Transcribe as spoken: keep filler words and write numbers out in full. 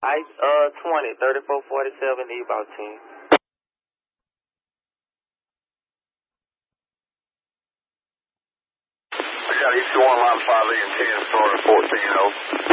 Ice uh twenty, thirty-four forty-seven, need about ten. I got East one line five E and ten, starting fourteen oh.